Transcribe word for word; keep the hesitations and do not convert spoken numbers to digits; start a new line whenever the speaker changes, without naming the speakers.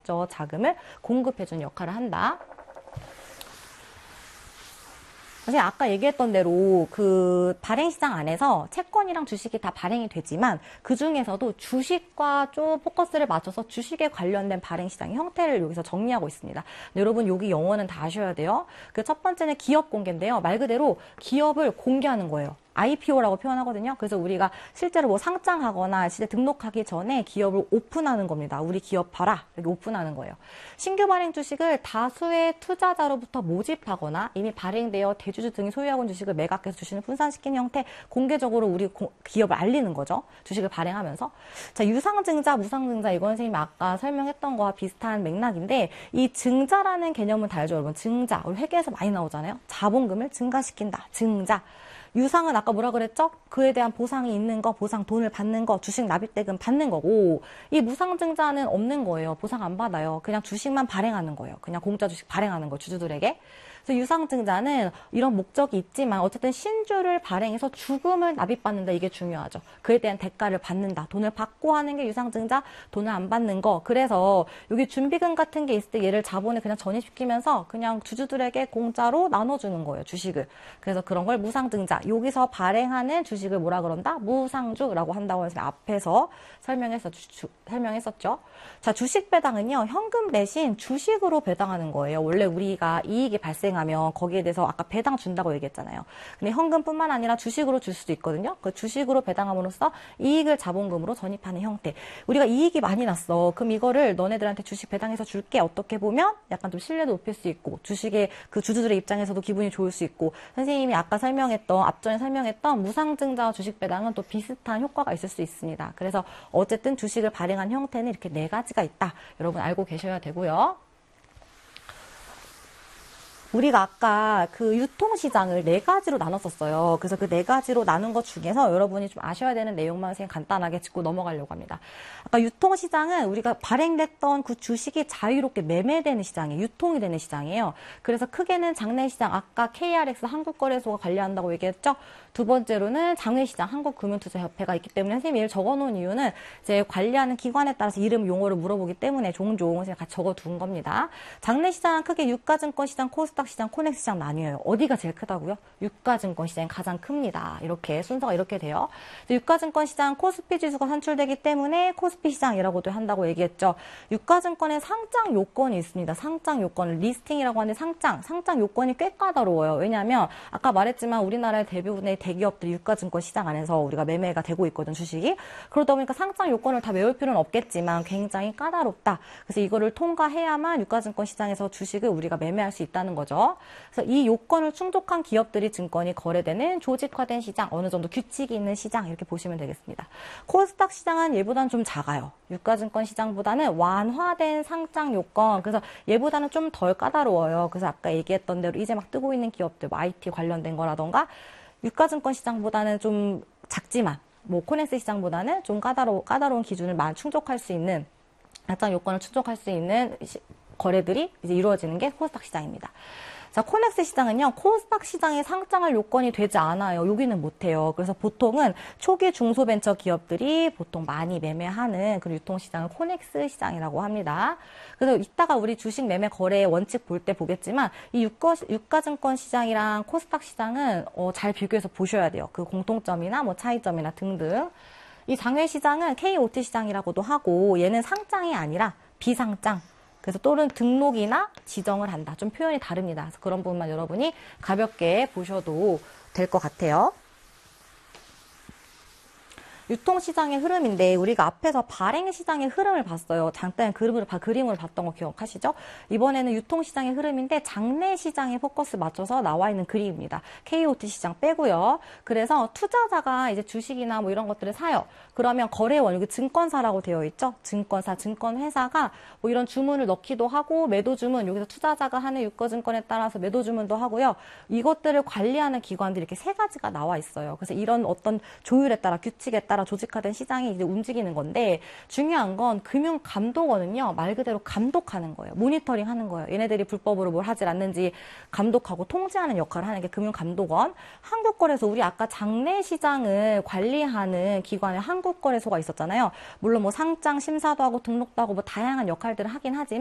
자금을 공급해주는 역할을 한다. 선생님 아까 얘기했던 대로 그 발행시장 안에서 채권이랑 주식이 다 발행이 되지만 그 중에서도 주식과 좀 포커스를 맞춰서 주식에 관련된 발행시장의 형태를 여기서 정리하고 있습니다. 여러분 여기 영어는 다 아셔야 돼요. 그 첫 번째는 기업 공개인데요. 말 그대로 기업을 공개하는 거예요. 아이피오라고 표현하거든요. 그래서 우리가 실제로 뭐 상장하거나 시대 등록하기 전에 기업을 오픈하는 겁니다. 우리 기업 봐라. 이렇게 오픈하는 거예요. 신규 발행 주식을 다수의 투자자로부터 모집하거나 이미 발행되어 대주주 등이 소유하고 있는 주식을 매각해서 주식을 분산시키는 형태 공개적으로 우리 고, 기업을 알리는 거죠. 주식을 발행하면서. 자, 유상증자, 무상증자 이건 선생님이 아까 설명했던 거와 비슷한 맥락인데 이 증자라는 개념은 달죠, 여러분. 증자. 우리 회계에서 많이 나오잖아요. 자본금을 증가시킨다. 증자. 유상은 아까 뭐라 그랬죠? 그에 대한 보상이 있는 거, 보상 돈을 받는 거, 주식 납입대금 받는 거고 이 무상증자는 없는 거예요. 보상 안 받아요. 그냥 주식만 발행하는 거예요. 그냥 공짜 주식 발행하는 거, 주주들에게. 그래서 유상증자는 이런 목적이 있지만 어쨌든 신주를 발행해서 주금을 납입받는다. 이게 중요하죠. 그에 대한 대가를 받는다. 돈을 받고 하는 게 유상증자, 돈을 안 받는 거. 그래서 여기 준비금 같은 게 있을 때 얘를 자본에 그냥 전입시키면서 그냥 주주들에게 공짜로 나눠주는 거예요. 주식을. 그래서 그런 걸 무상증자. 여기서 발행하는 주식을 뭐라 그런다? 무상주라고 한다고 해서 앞에서 설명했었, 주, 설명했었죠. 자, 주식 배당은요. 현금 대신 주식으로 배당하는 거예요. 원래 우리가 이익이 발생하면 거기에 대해서 아까 배당 준다고 얘기했잖아요. 근데 현금뿐만 아니라 주식으로 줄 수도 있거든요. 그 주식으로 배당함으로써 이익을 자본금으로 전입하는 형태. 우리가 이익이 많이 났어. 그럼 이거를 너네들한테 주식 배당해서 줄게. 어떻게 보면 약간 좀 신뢰도 높일 수 있고 주식의 그 주주들의 입장에서도 기분이 좋을 수 있고 선생님이 아까 설명했던 앞전에 설명했던 무상증자와 주식 배당은 또 비슷한 효과가 있을 수 있습니다. 그래서 어쨌든 주식을 발행한 형태는 이렇게 네 가지가 있다. 여러분 알고 계셔야 되고요. 우리가 아까 그 유통시장을 네 가지로 나눴었어요. 그래서 그 네 가지로 나눈 것 중에서 여러분이 좀 아셔야 되는 내용만 선생님 간단하게 짚고 넘어가려고 합니다. 아까 유통시장은 우리가 발행됐던 그 주식이 자유롭게 매매되는 시장이에요. 유통이 되는 시장이에요. 그래서 크게는 장내시장, 아까 케이알엑스 한국거래소가 관리한다고 얘기했죠. 두 번째로는 장외시장, 한국금융투자협회가 있기 때문에 선생님이 이를 적어놓은 이유는 이제 관리하는 기관에 따라서 이름, 용어를 물어보기 때문에 종종 선생님 같이 적어둔 겁니다. 장내시장은 크게 유가증권시장, 코스닥 시장, 코넥스 시장 나뉘어요. 어디가 제일 크다고요? 유가증권 시장이 가장 큽니다. 이렇게 순서가 이렇게 돼요. 유가증권 시장 코스피 지수가 산출되기 때문에 코스피 시장이라고도 한다고 얘기했죠. 유가증권에 상장 요건이 있습니다. 상장 요건, 리스팅이라고 하는데 상장, 상장 요건이 꽤 까다로워요. 왜냐하면 아까 말했지만 우리나라의 대부분의 대기업들이 유가증권 시장 안에서 우리가 매매가 되고 있거든, 주식이. 그러다 보니까 상장 요건을 다 외울 필요는 없겠지만 굉장히 까다롭다. 그래서 이거를 통과해야만 유가증권 시장에서 주식을 우리가 매매할 수 있다는 거죠. 그래서 이 요건을 충족한 기업들이 증권이 거래되는 조직화된 시장, 어느 정도 규칙이 있는 시장 이렇게 보시면 되겠습니다. 코스닥 시장은 얘보다는 좀 작아요. 유가증권 시장보다는 완화된 상장 요건, 그래서 얘보다는 좀 덜 까다로워요. 그래서 아까 얘기했던 대로 이제 막 뜨고 있는 기업들, 뭐 아이티 관련된 거라던가 유가증권 시장보다는 좀 작지만 뭐 코넥스 시장보다는 좀 까다로, 까다로운 기준을 많이 충족할 수 있는 상장 요건을 충족할 수 있는 시, 거래들이 이제 이루어지는 게 코스닥 시장입니다. 자, 코넥스 시장은요, 코스닥 시장에 상장할 요건이 되지 않아요. 여기는 못해요. 그래서 보통은 초기 중소벤처 기업들이 보통 많이 매매하는 그 유통시장을 코넥스 시장이라고 합니다. 그래서 이따가 우리 주식 매매 거래 원칙 볼 때 보겠지만 이 유가, 유가증권 시장이랑 코스닥 시장은 어, 잘 비교해서 보셔야 돼요. 그 공통점이나 뭐 차이점이나 등등. 이 장외시장은 케이오티 시장이라고도 하고 얘는 상장이 아니라 비상장. 그래서 또는 등록이나 지정을 한다. 좀 표현이 다릅니다. 그래서 그런 부분만 여러분이 가볍게 보셔도 될 것 같아요. 유통시장의 흐름인데 우리가 앞에서 발행시장의 흐름을 봤어요. 잠깐 그림을, 그림을 봤던 거 기억하시죠? 이번에는 유통시장의 흐름인데 장내시장에 포커스 맞춰서 나와 있는 그림입니다. 케이오티 시장 빼고요. 그래서 투자자가 이제 주식이나 뭐 이런 것들을 사요. 그러면 거래원, 여기 증권사라고 되어 있죠? 증권사, 증권회사가 뭐 이런 주문을 넣기도 하고 매도 주문, 여기서 투자자가 하는 유가증권에 따라서 매도 주문도 하고요. 이것들을 관리하는 기관들이 이렇게 세 가지가 나와 있어요. 그래서 이런 어떤 조율에 따라, 규칙에 따라 따라 조직화된 시장이 이제 움직이는 건데 중요한 건 금융감독원은요 말 그대로 감독하는 거예요. 모니터링 하는 거예요. 얘네들이 불법으로 뭘 하질 않는지 감독하고 통제하는 역할을 하는 게 금융감독원. 한국거래소 우리 아까 장내시장을 관리하는 기관에 한국거래소가 있었잖아요. 물론 뭐 상장 심사도 하고 등록도 하고 뭐 다양한 역할들을 하긴 하지만